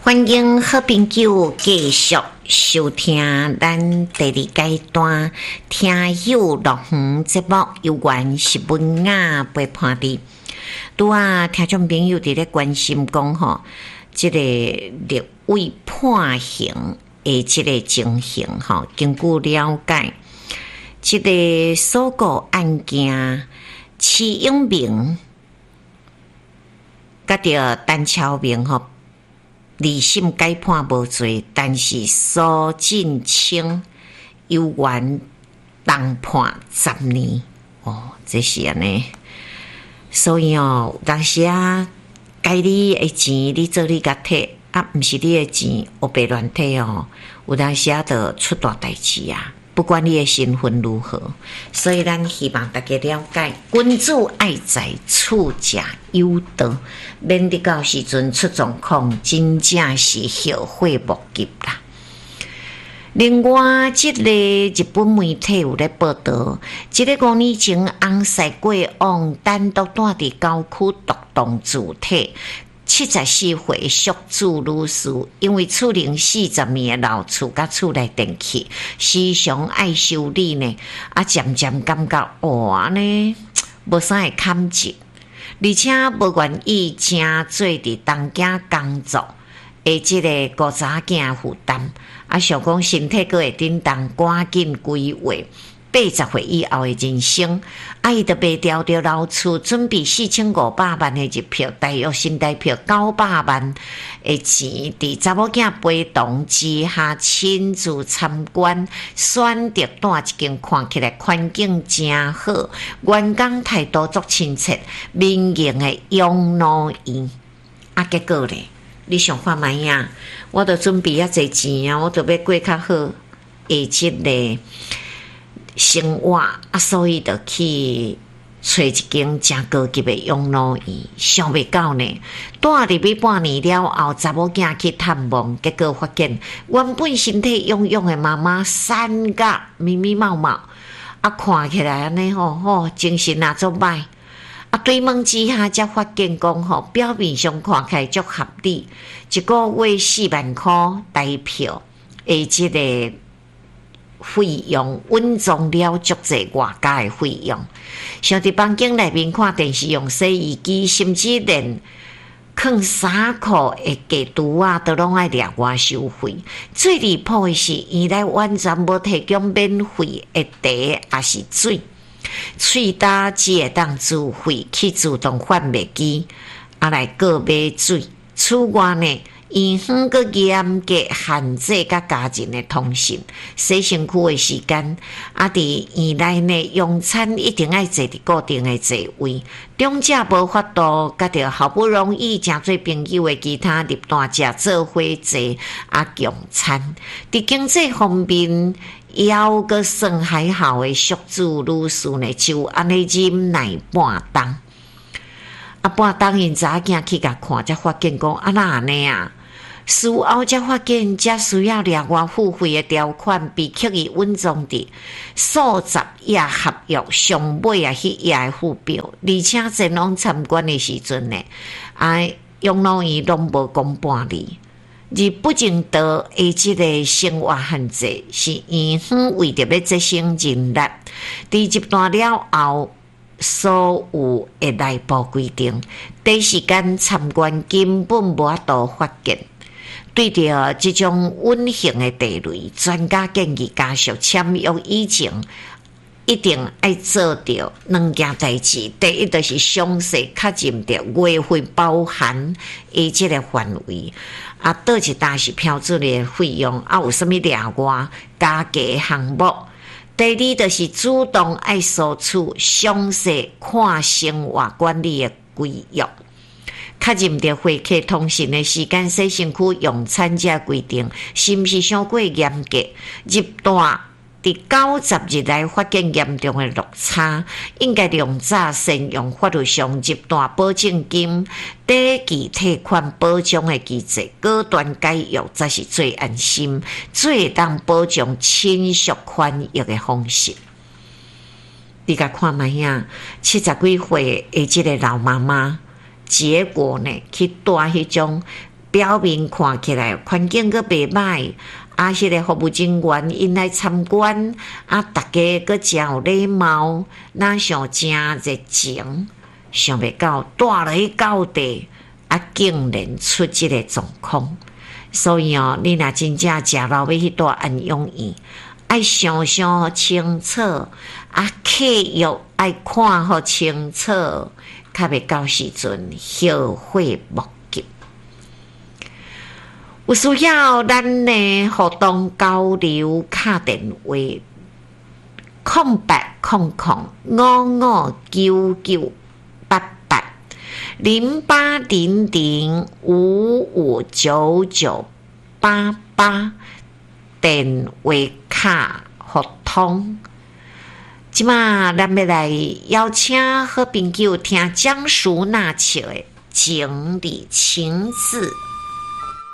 欢迎好朋友继续收听咱第二阶段听友乐园节目，有关是文雅陪伴的。拄啊，听众朋友伫咧关心讲吼，即个立委判刑的即个情形吼，经过了解，即个所告案件，徐永明甲着陈超明吼。二审改判无罪，但是苏进清有缘当判10年。这是安尼。所以当时该你的钱，你做你甲摕，毋是你的钱，黑白乱摕有当时就出大代志啊！不管你的身份如何，所以咱希望大家了解，君子爱财，处者有道，免得到时阵出状况，真正是后悔莫及啦。另外，这个日本媒体有咧报道，这个5年前红晒过往单独住伫郊区独栋主体。74岁属主女士，因为厝龄40年的老厝甲厝内电器时常爱修理呢，渐渐感觉呢无啥会堪值，而且无愿意正做伫当家工作的即个5查囝负担，想讲身体阁会叮当，赶紧规划80岁以后的人生，伊就卖掉着老厝，准备4500万的日票，大约新台票900万的钱，伫查某囝陪同之下亲自参观，选择住一间看起来环境真好、员工态度足亲切、民营的养老院。结果咧，你想看卖呀？我都准备遐侪钱我都要过较好的即个生活所以就去找一间真高级的养老院，想袂到呢，住入去半年了后，查某囝去探望，结果发现原本身体臃臃的妈妈三角咪咪毛毛，看起来安尼精神足歹。对问之下，才发现讲表面上看起来足合理，一个月4万块台票的即个费用稳重了足侪外加的费用，像伫房间内面看电视用洗衣机，甚至连放衫裤的价除都拢爱掠外收费。最离谱的是，原来完全无提供免费的茶也是水，喙焦只会当自费去自动贩卖机来购买水。此外呢，医院阁严格限制甲家人的通信、洗身躯的时间，伫院内呢用餐一定爱坐伫固定的座位，中者无法度甲着好不容易诚做朋友的其他入单者做伙坐共餐。伫经济方面，还阁算还好的属主女士呢，就安尼忍耐半冬。半冬因查囝去甲看，才发现讲哪安尼事后才发现，这需要额外付费的条款被刻意稳重伫数十页合约上尾迄页的附表，而且前往参观的时阵呢，养老院拢无讲半理。而不认得的即个生活限制，是医院为着要节省人力，伫入单了后，所有的内部规定，第一时间参观根本无法度发现。对着这种稳定的地雷，专家建议家属签约以前，一定要做到2件代志。第一就是详细确认着月费包含的这个范围，倒一搭是标准的费用，有什么额外加价项目。第二就是主动爱索取详细看生活管理的规约。确认着会客通信的时间、洗身躯、用餐者规定，是毋是伤过严格？入单伫90日来发现严重的落差，应该用早先用法律上入单保证金、短期退款保障的机制，果断解约才是最安心、最当保障亲属权益的方式。你甲看卖呀，70几岁的这个老妈妈。结果呢，去住迄种表面看起来环境阁袂歹，啊，迄个服务人员因来参观，啊，大家阁真有礼貌，哪想真热情，想袂到带落去到地，啊，竟然出即个状况。所以哦，你若真正食老尾迄段安养院，爱想想清楚，啊，客约爱看互清楚，较袂到时阵后悔莫及。有需要咱的互动交流，打电话080099880800559988电话卡互通。即马咱要来邀请好朋友听江淑娜笑的情理情字。